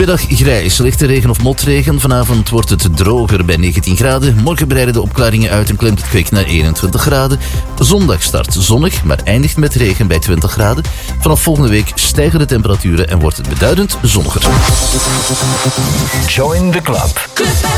Vanmiddag grijs, lichte regen of motregen. Vanavond wordt het droger bij 19 graden. Morgen breiden de opklaringen uit en klimt het kwik naar 21 graden. Zondag start zonnig, maar eindigt met regen bij 20 graden. Vanaf volgende week stijgen de temperaturen en wordt het beduidend zonniger. Join the club.